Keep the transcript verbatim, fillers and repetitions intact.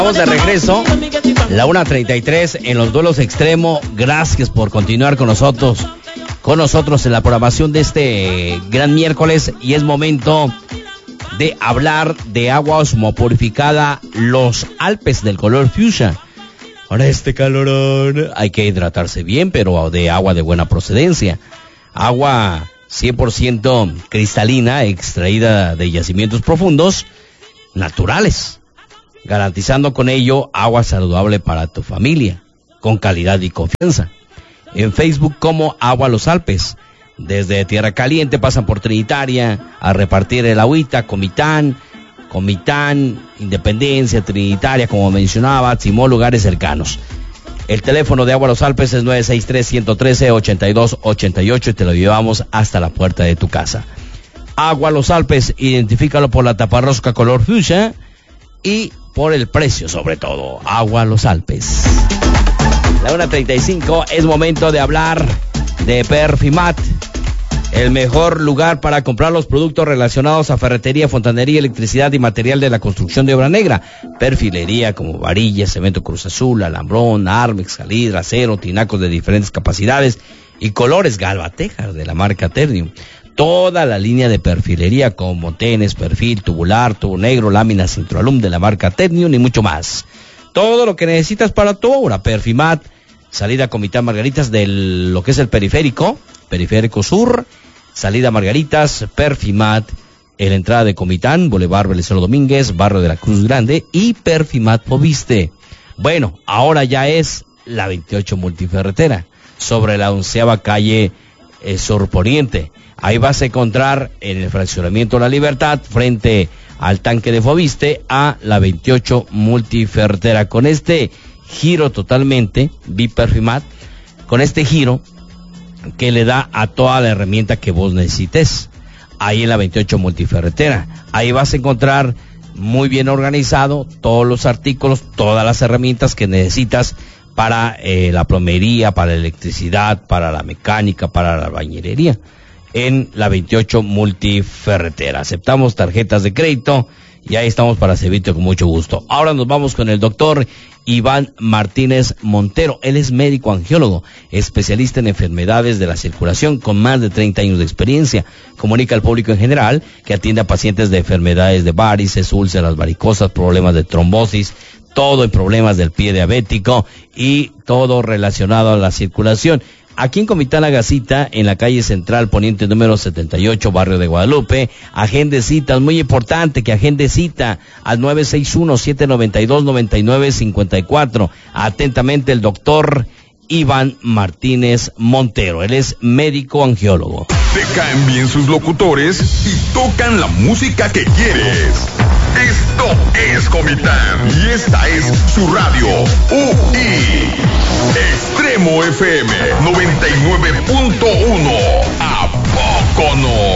Estamos de regreso, la una treinta y tres en los duelos extremo. Gracias por continuar con nosotros, con nosotros en la programación de este gran miércoles. Y es momento de hablar de agua osmopurificada Los Alpes del color fuchsia. Ahora este calorón, hay que hidratarse bien, pero de agua de buena procedencia. Agua cien por ciento cristalina, extraída de yacimientos profundos, naturales, garantizando con ello agua saludable para tu familia, con calidad y confianza. En Facebook como Agua Los Alpes. Desde Tierra Caliente pasan por Trinitaria a repartir el agüita, Comitán, Comitán, Independencia, Trinitaria, como mencionaba, Simón, lugares cercanos. El teléfono de Agua Los Alpes es nueve seis tres, uno uno tres, ocho dos ocho ocho y te lo llevamos hasta la puerta de tu casa. Agua Los Alpes, identifícalo por la taparrosca color fuchsia y por el precio sobre todo. Agua Los Alpes. La una treinta y cinco, es momento de hablar de Perfimat, el mejor lugar para comprar los productos relacionados a ferretería, fontanería, electricidad y material de la construcción de obra negra. Perfilería como varillas, cemento Cruz Azul, alambrón, armex, calidra, acero, tinacos de diferentes capacidades y colores, Galvatejas de la marca Ternium. Toda la línea de perfilería como tenes, perfil, tubular, tubo negro, láminas Introalum de la marca Ternium y mucho más. Todo lo que necesitas para tu obra. Perfimat, salida Comitán Margaritas de lo que es el periférico, periférico sur, salida Margaritas, Perfimat, en la entrada de Comitán, Boulevard Belisario Domínguez, barrio de la Cruz Grande y Perfimat Poviste. Bueno, ahora ya es la veintiocho multiferretera, sobre la onceava calle eh, surponiente. Ahí vas a encontrar en el fraccionamiento La Libertad, frente al tanque de Foviste, a la veintiocho multiferretera. Con este giro totalmente, Biperfimat, con este giro que le da a toda la herramienta que vos necesites. Ahí en la veintiocho multiferretera. Ahí vas a encontrar muy bien organizado todos los artículos, todas las herramientas que necesitas para eh, la plomería, para la electricidad, para la mecánica, para la bañería. En la veintiocho multiferretera. Aceptamos tarjetas de crédito y ahí estamos para servirte con mucho gusto. Ahora nos vamos con el doctor Iván Martínez Montero. Él es médico angiólogo, especialista en enfermedades de la circulación, con más de treinta años de experiencia. Comunica al público en general que atiende a pacientes de enfermedades de varices, úlceras varicosas, problemas de trombosis, todo en problemas del pie diabético y todo relacionado a la circulación. Aquí en Comitán La Gasita, en la calle Central Poniente número setenta y ocho, barrio de Guadalupe. Agende citas, muy importante que agende cita al nueve seis uno, siete nueve dos, nueve nueve cinco cuatro. Atentamente el doctor Iván Martínez Montero. Él es médico angiólogo. Te caen bien sus locutores y tocan la música que quieres. Esto es Comitán y esta es su radio U I Extremo F M noventa y nueve punto uno. ¿A poco no?